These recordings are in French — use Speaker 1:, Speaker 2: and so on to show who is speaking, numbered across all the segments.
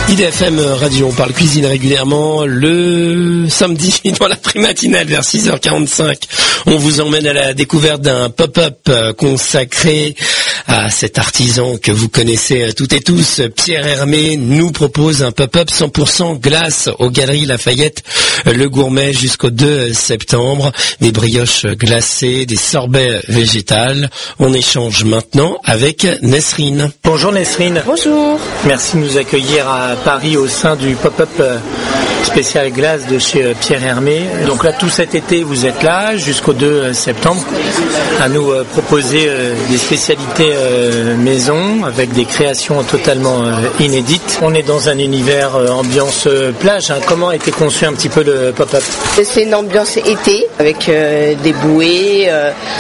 Speaker 1: IDFM Radio, on parle cuisine régulièrement. Le samedi, dans la matinale vers 6h45, on vous emmène à la découverte d'un pop-up consacré à cet artisan que vous connaissez toutes et tous. Pierre Hermé nous propose un pop-up 100% glace aux Galeries Lafayette, le Gourmet, jusqu'au 2 septembre. Des brioches glacées, des sorbets végétales. On échange maintenant avec Nesrine.
Speaker 2: Bonjour Nesrine.
Speaker 3: Bonjour.
Speaker 2: Merci de nous accueillir à Paris au sein du pop-up spécial glace de chez Pierre Hermé. Donc là, tout cet été, vous êtes là jusqu'au 2 septembre à nous proposer des spécialités maison avec des créations totalement inédites. On est dans un univers ambiance plage. Comment a été conçu un petit peu le pop-up?
Speaker 3: C'est une ambiance été avec des bouées,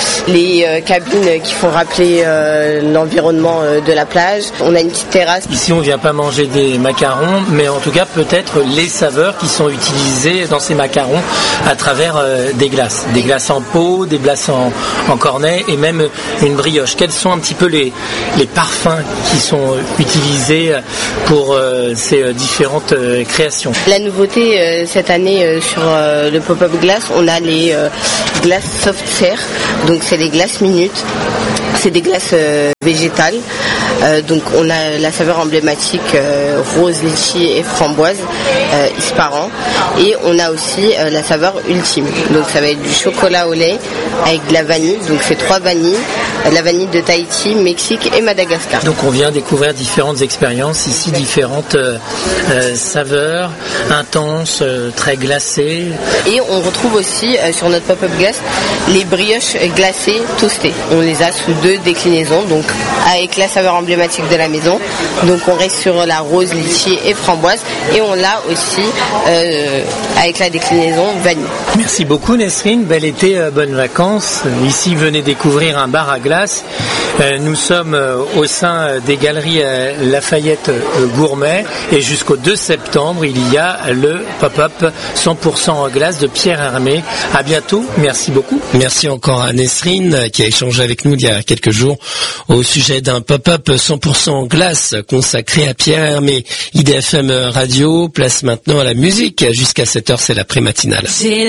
Speaker 3: les cabines qui font rappeler l'environnement de la plage. On a une petite terrasse.
Speaker 2: Ici, on vient pas manger des macarons, mais en tout cas peut-être les saveurs qui sont utilisées dans ces macarons à travers des glaces en pot, des glaces en cornet et même une brioche. Quels sont un petit peu les parfums qui sont utilisés pour ces différentes créations?
Speaker 3: La nouveauté cette année sur le pop-up glace, on a les glaces soft serre, donc c'est des glaces minutes. C'est des glaces végétales, donc on a la saveur emblématique rose, litchi et framboise, isparan, et on a aussi la saveur ultime, donc ça va être du chocolat au lait avec de la vanille, donc c'est 3 vanilles, la vanille de Tahiti, Mexique et Madagascar.
Speaker 2: Donc on vient découvrir différentes expériences ici, différentes saveurs intenses, très glacées.
Speaker 3: Et on retrouve aussi sur notre pop-up glace les brioches glacées toastées. On les a sous 2 déclinaisons, donc avec la saveur emblématique de la maison. Donc on reste sur la rose, litchi et framboise, et on l'a aussi avec la déclinaison vanille.
Speaker 2: Merci beaucoup Nesrine, bel été, bonnes vacances. Ici venez découvrir un bar à glace. Nous sommes au sein des Galeries Lafayette Gourmet et jusqu'au 2 septembre il y a le pop-up 100% glace de Pierre Hermé. À bientôt, merci beaucoup.
Speaker 1: Merci encore à Nesrine qui a échangé avec nous il y a quelques jours au sujet d'un pop-up 100% glace consacré à Pierre Hermé. IDFM Radio, place maintenant à la musique. Jusqu'à 7h, c'est la pré-matinale.